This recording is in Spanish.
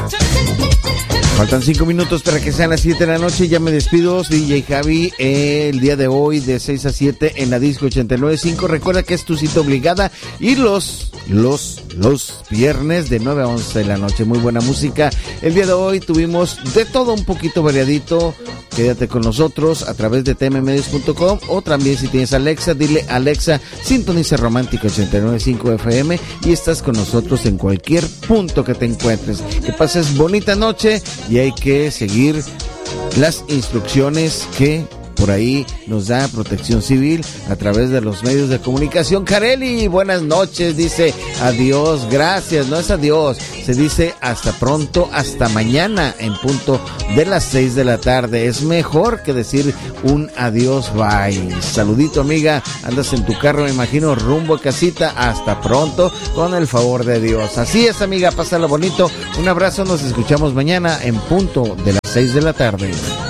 Faltan 5 minutos para que sean las 7 de la noche. Ya me despido, DJ Javi, el día de hoy de 6 a 7 en la Disco 89.5. Recuerda que es tu cita obligada y los viernes de 9 a 11 de la noche. Muy buena música. El día de hoy tuvimos de todo un poquito variadito. Quédate con nosotros a través de tmmedios.com o también si tienes Alexa, dile Alexa, sintoniza Romántico 89.5 FM y estás con nosotros en cualquier punto que te encuentres. Que pases bonita noche y hay que seguir las instrucciones que por ahí nos da Protección Civil a través de los medios de comunicación. Kareli, buenas noches, dice adiós, gracias, no es adiós, se dice hasta pronto, hasta mañana en punto de las 6 de la tarde. Es mejor que decir un adiós, bye. Saludito, amiga, andas en tu carro, me imagino, rumbo a casita, hasta pronto, con el favor de Dios. Así es, amiga, pásalo bonito, un abrazo, nos escuchamos mañana en punto de las 6 de la tarde.